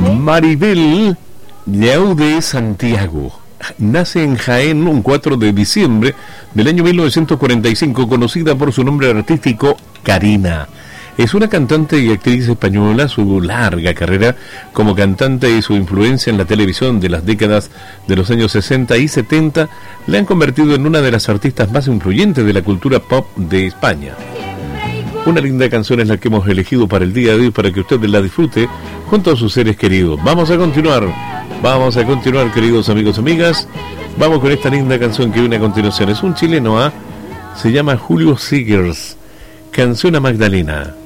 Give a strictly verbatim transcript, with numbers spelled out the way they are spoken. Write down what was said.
Maribel Llaude Santiago nace en Jaén un cuatro de diciembre del año mil novecientos cuarenta y cinco, conocida por su nombre artístico Karina. Es una cantante y actriz española. Su larga carrera como cantante y su influencia en la televisión de las décadas de los años sesenta y setenta la han convertido en una de las artistas más influyentes de la cultura pop de España. Una linda canción es la que hemos elegido para el día de hoy, para que usted la disfrute junto a sus seres queridos. Vamos a continuar, vamos a continuar, queridos amigos y amigas. Vamos con esta linda canción que viene a continuación. Es un chileno, ¿ah? Se llama Julio Seegers, Canción a Magdalena.